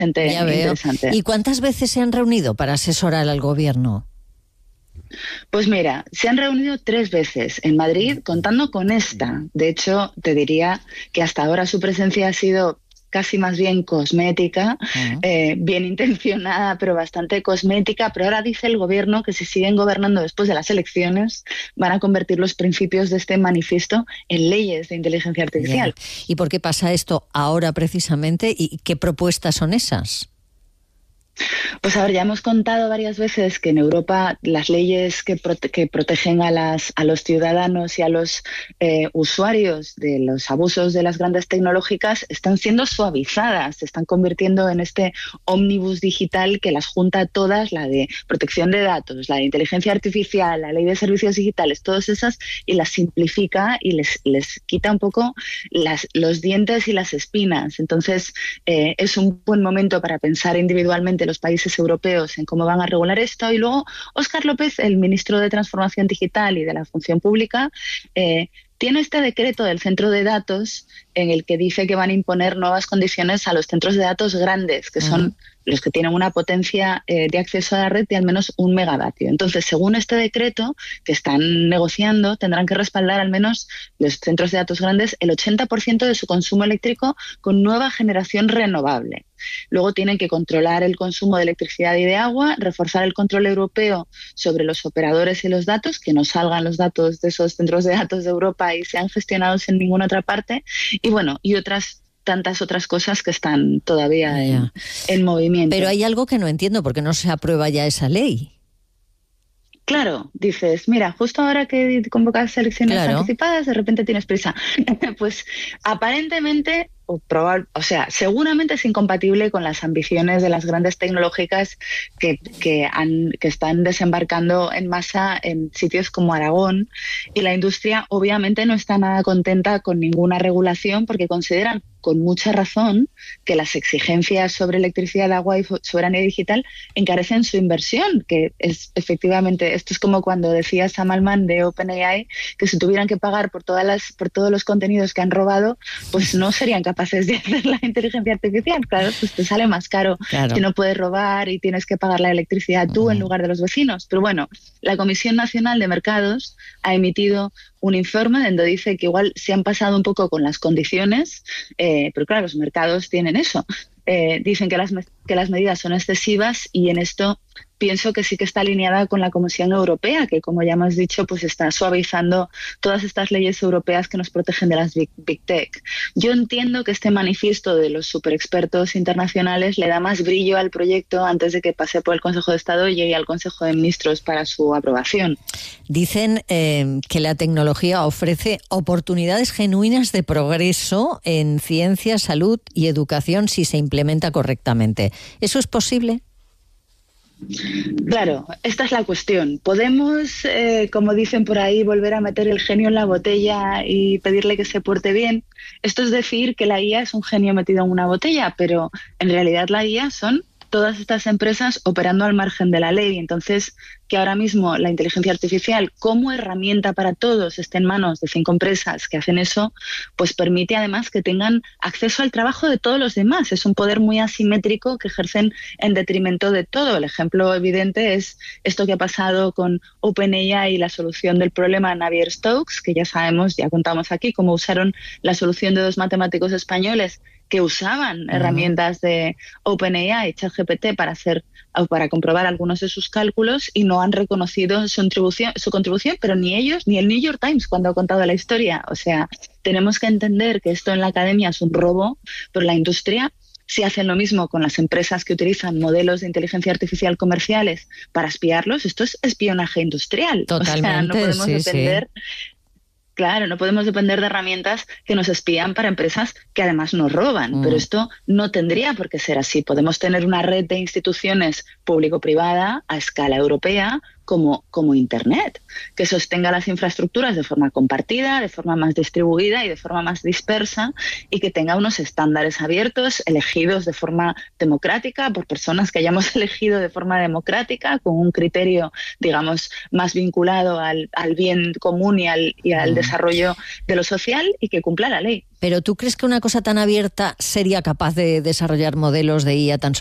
Ya veo. interesante. ¿Y cuántas veces se han reunido para asesorar al gobierno? Pues mira, se han reunido 3 veces en Madrid, contando con esta. De hecho, te diría que hasta ahora su presencia ha sido casi más bien cosmética, bien intencionada, pero bastante cosmética. Pero ahora dice el gobierno que si siguen gobernando después de las elecciones, van a convertir los principios de este manifiesto en leyes de inteligencia artificial. Ya. ¿Y por qué pasa esto ahora precisamente? ¿Y qué propuestas son esas? Pues a ver, ya hemos contado varias veces que en Europa las leyes que protegen a los ciudadanos y a los usuarios de los abusos de las grandes tecnológicas están siendo suavizadas, se están convirtiendo en este ómnibus digital que las junta todas, la de protección de datos, la de inteligencia artificial, la ley de servicios digitales, todas esas, y las simplifica y les quita un poco los dientes y las espinas. Entonces, es un buen momento para pensar individualmente los países europeos en cómo van a regular esto. Y luego Óscar López, el ministro de Transformación Digital y de la Función Pública, tiene este decreto del centro de datos en el que dice que van a imponer nuevas condiciones a los centros de datos grandes, que son los que tienen una potencia de acceso a la red de al menos 1 megavatio. Entonces, según este decreto que están negociando, tendrán que respaldar al menos los centros de datos grandes el 80% de su consumo eléctrico con nueva generación renovable. Luego tienen que controlar el consumo de electricidad y de agua, reforzar el control europeo sobre los operadores y los datos, que no salgan los datos de esos centros de datos de Europa y sean gestionados en ninguna otra parte, y bueno, y tantas otras cosas que están todavía en movimiento. Pero hay algo que no entiendo, ¿por qué no se aprueba ya esa ley? Claro, dices, mira, justo ahora que convocas elecciones anticipadas, de repente tienes prisa. Pues aparentemente, seguramente es incompatible con las ambiciones de las grandes tecnológicas que están desembarcando en masa en sitios como Aragón, y la industria obviamente no está nada contenta con ninguna regulación porque consideran con mucha razón que las exigencias sobre electricidad, agua y soberanía digital encarecen su inversión, que es efectivamente, esto es como cuando decía Sam Altman de OpenAI que si tuvieran que pagar por todos los contenidos que han robado, pues no serían capaces de hacer la inteligencia artificial. Claro, pues te sale más caro si no puedes robar y tienes que pagar la electricidad tú en lugar de los vecinos. Pero bueno, la Comisión Nacional de Mercados ha emitido un informe donde dice que igual se han pasado un poco con las condiciones, pero claro, los mercados tienen eso. Dicen que las medidas son excesivas, y en esto pienso que sí que está alineada con la Comisión Europea, que como ya hemos dicho, pues está suavizando todas estas leyes europeas que nos protegen de las Big Tech. Yo entiendo que este manifiesto de los superexpertos internacionales le da más brillo al proyecto antes de que pase por el Consejo de Estado y llegue al Consejo de Ministros para su aprobación. Dicen que la tecnología ofrece oportunidades genuinas de progreso en ciencia, salud y educación si se implementa correctamente. ¿Eso es posible? Claro, esta es la cuestión. ¿Podemos, como dicen por ahí, volver a meter el genio en la botella y pedirle que se porte bien? Esto es decir que la IA es un genio metido en una botella, pero en realidad la IA son todas estas empresas operando al margen de la ley. Entonces, que ahora mismo la inteligencia artificial como herramienta para todos esté en manos de 5 empresas que hacen eso, pues permite además que tengan acceso al trabajo de todos los demás. Es un poder muy asimétrico que ejercen en detrimento de todo. El ejemplo evidente es esto que ha pasado con OpenAI y la solución del problema Navier-Stokes, que ya sabemos, ya contamos aquí, cómo usaron la solución de 2 matemáticos españoles que usaban herramientas de OpenAI, ChatGPT, para comprobar algunos de sus cálculos, y no han reconocido su contribución, pero ni ellos ni el New York Times cuando ha contado la historia. O sea, tenemos que entender que esto en la academia es un robo, pero la industria, si hacen lo mismo con las empresas que utilizan modelos de inteligencia artificial comerciales para espiarlos, esto es espionaje industrial. Totalmente, o sea, no podemos depender. Sí. Claro, no podemos depender de herramientas que nos espían para empresas que además nos roban, pero esto no tendría por qué ser así. Podemos tener una red de instituciones público-privada a escala europea, como Internet, que sostenga las infraestructuras de forma compartida, de forma más distribuida y de forma más dispersa, y que tenga unos estándares abiertos, elegidos de forma democrática por personas que hayamos elegido de forma democrática, con un criterio, digamos, más vinculado al bien común y al desarrollo de lo social, y que cumpla la ley. Pero ¿tú crees que una cosa tan abierta sería capaz de desarrollar modelos de IA tan